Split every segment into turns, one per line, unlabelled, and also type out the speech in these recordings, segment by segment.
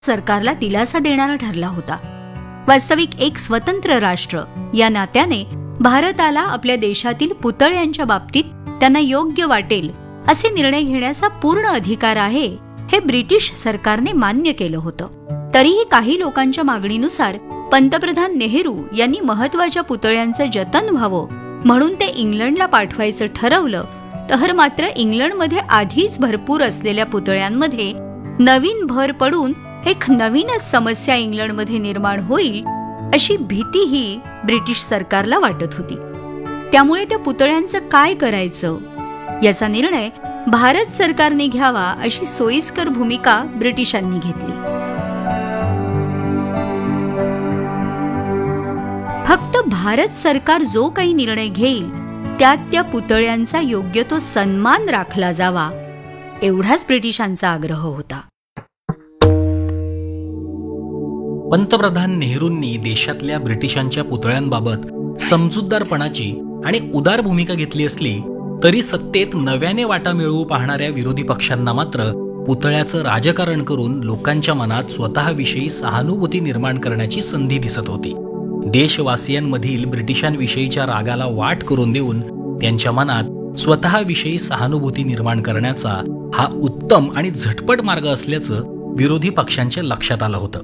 सरकारला दिलासा देणारा ठरला होता. वास्तविक एक स्वतंत्र राष्ट्र या नात्याने भारताला आपल्या देशातील पुतळ्यांच्या बाबतीत त्यांना योग्य वाटेल असे निर्णय घेण्याचा पूर्ण अधिकार आहे हे ब्रिटिश सरकारने मान्य केलं होतं. तरीही काही लोकांच्या मागणीनुसार पंतप्रधान नेहरू यांनी महत्वाच्या पुतळ्यांचं जतन व्हावं म्हणून ते इंग्लंडला पाठवायचं ठरवलं. तर मात्र इंग्लंडमध्ये आधीच भरपूर असलेल्या पुतळ्यांमध्ये नवीन भर पडून एक नवीनच समस्या इंग्लंडमध्ये निर्माण होईल अशी भीतीही ब्रिटिश सरकारला वाटत होती. त्यामुळे त्या पुतळ्यांचं काय करायचं याचा निर्णय भारत सरकारने घ्यावा अशी सोयीस्कर भूमिका ब्रिटिशांनी घेतली. फक्त भारत सरकार जो काही निर्णय घेईल त्यात त्या पुतळ्यांचा योग्य तो सन्मान राखला जावा एवढाच ब्रिटिशांचा आग्रह होता.
पंतप्रधान नेहरूंनी देशातल्या ब्रिटिशांच्या पुतळ्यांबाबत समजूतदारपणाची आणि उदार भूमिका घेतली असली तरी सत्तेत नव्याने वाटा मिळवू पाहणाऱ्या विरोधी पक्षांना मात्र पुतळ्याचं राजकारण करून लोकांच्या मनात स्वतःविषयी सहानुभूती निर्माण करण्याची संधी दिसत होती. देशवासियांमधील ब्रिटिशांविषयीच्या रागाला वाट करून देऊन त्यांच्या मनात स्वतःविषयी सहानुभूती निर्माण करण्याचा हा उत्तम आणि झटपट मार्ग असल्याचं विरोधी पक्षांच्या लक्षात आलं होतं.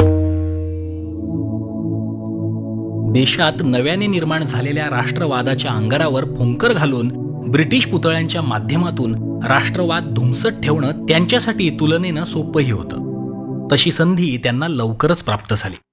देशात नव्याने निर्माण झालेल्या राष्ट्रवादाच्या अंगारावर फुंकर घालून ब्रिटिश पुतळ्यांच्या माध्यमातून राष्ट्रवाद धुमसत ठेवणं त्यांच्यासाठी तुलनेनं सोपंही होतं. तशी संधी त्यांना लवकरच प्राप्त झाली.